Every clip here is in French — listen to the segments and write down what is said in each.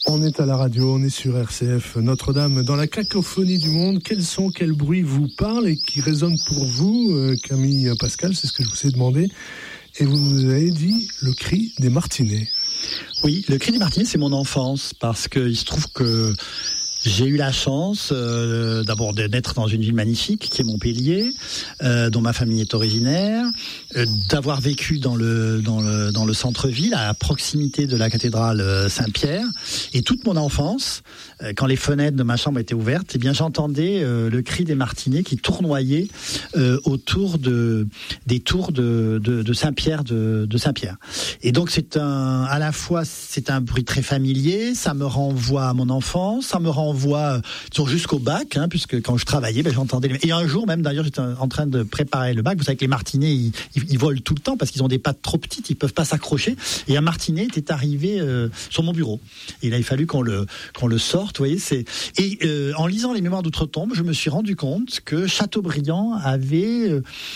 On est à la radio, on est sur RCF Notre-Dame, dans la cacophonie du monde. Quel bruit vous parle et qui résonne pour vous, Camille Pascal? C'est ce que je vous ai demandé. Et vous nous avez dit le cri des martinets. Oui, le cri des martinets, c'est mon enfance, parce qu'il se trouve que j'ai eu la chance d'abord de naître dans une ville magnifique qui est Montpellier, dont ma famille est originaire, d'avoir vécu dans le centre-ville, à proximité de la cathédrale Saint-Pierre, et toute mon enfance, quand les fenêtres de ma chambre étaient ouvertes, eh bien j'entendais le cri des martinets qui tournoyaient autour des tours de Saint-Pierre de Saint-Pierre. Et donc à la fois c'est un bruit très familier, ça me renvoie à mon enfance, ça me renvoie jusqu'au bac, puisque quand je travaillais, j'entendais. Et un jour même, d'ailleurs, j'étais en train de préparer le bac. Vous savez que les martinets, ils volent tout le temps parce qu'ils ont des pattes trop petites, ils peuvent pas s'accrocher. Et un martinet était arrivé sur mon bureau. Et là, il a fallu qu'on le sorte. Vous voyez, en lisant les Mémoires d'Outre-Tombe, je me suis rendu compte que Chateaubriand avait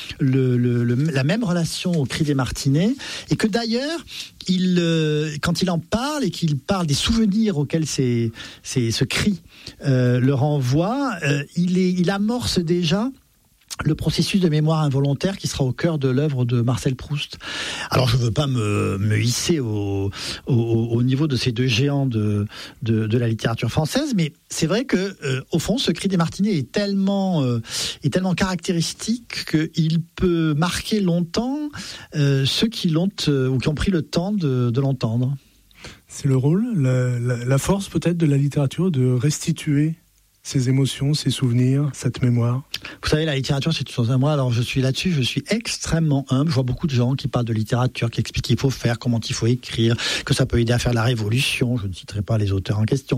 la même relation au cri des martinets, et que d'ailleurs, quand il en parle et qu'il parle des souvenirs auxquels ce cri le renvoie, il amorce déjà le processus de mémoire involontaire qui sera au cœur de l'œuvre de Marcel Proust. Alors je ne veux pas me hisser au niveau de ces deux géants de la littérature française, mais c'est vrai que au fond, ce cri des martinets est tellement caractéristique qu'il peut marquer longtemps ceux qui l'ont ou qui ont pris le temps de l'entendre. C'est le rôle, la force peut-être de la littérature de restituer ces émotions, ces souvenirs, cette mémoire. Vous savez, la littérature, c'est tout à moi. Alors, je suis extrêmement humble. Je vois beaucoup de gens qui parlent de littérature, qui expliquent qu'il faut faire, comment il faut écrire, que ça peut aider à faire la révolution. Je ne citerai pas les auteurs en question.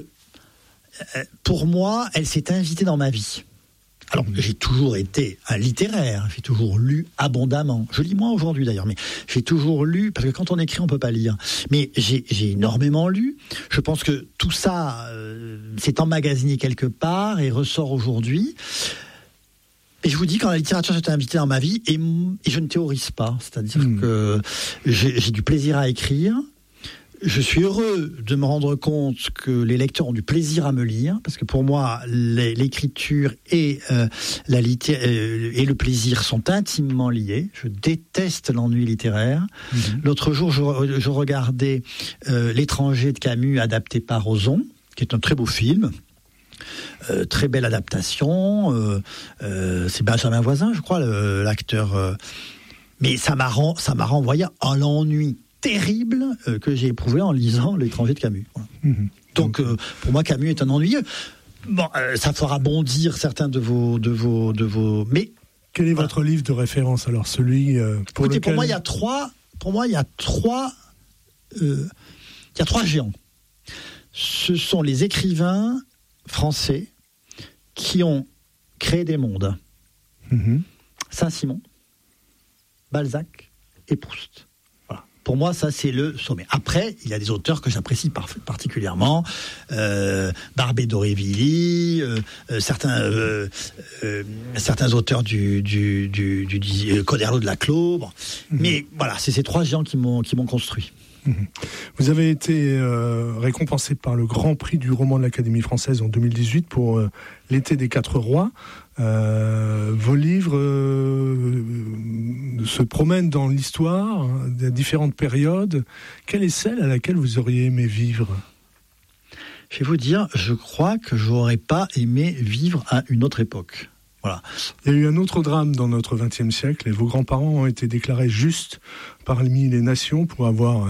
Pour moi, elle s'est invitée dans ma vie. Alors, j'ai toujours été un littéraire, j'ai toujours lu abondamment. Je lis moins aujourd'hui d'ailleurs, mais j'ai toujours lu, parce que quand on écrit, on peut pas lire. Mais j'ai énormément lu. Je pense que tout ça s'est emmagasiné quelque part et ressort aujourd'hui. Et je vous dis, quand la littérature s'est invitée dans ma vie, et je ne théorise pas, c'est-à-dire que j'ai du plaisir à écrire. Je suis heureux de me rendre compte que les lecteurs ont du plaisir à me lire, parce que pour moi, l'écriture et le plaisir sont intimement liés. Je déteste l'ennui littéraire. L'autre jour, je regardais L'étranger de Camus, adapté par Ozon, qui est un très beau film. Très belle adaptation. C'est Benjamin Voisin, je crois, l'acteur. Mais ça m'a renvoyé à l'ennui terrible que j'ai éprouvé en lisant L'étranger de Camus. Voilà. Donc, pour moi, Camus est un ennuyeux. Bon, ça fera bondir certains de vos. Mais quel est votre livre de référence alors, celui pour Écoutez, lequel... pour moi, il y a trois. Pour moi, il y a trois géants. Ce sont les écrivains français qui ont créé des mondes. Saint-Simon, Balzac et Proust. Pour moi, ça, c'est le sommet. Après, il y a des auteurs que j'apprécie particulièrement. Barbé d'Aurevilly, certains auteurs du Coderlo de Laclos. Bon. Mais voilà, c'est ces trois géants qui m'ont construit. Vous avez été récompensé par le Grand Prix du roman de l'Académie française en 2018 pour L'été des quatre rois. Vos livres se promènent dans l'histoire des différentes périodes. Quelle est celle à laquelle vous auriez aimé vivre ? Je vais vous dire, je crois que je n'aurais pas aimé vivre à une autre époque. Voilà. Il y a eu un autre drame dans notre XXe siècle et vos grands-parents ont été déclarés justes parmi les nations pour avoir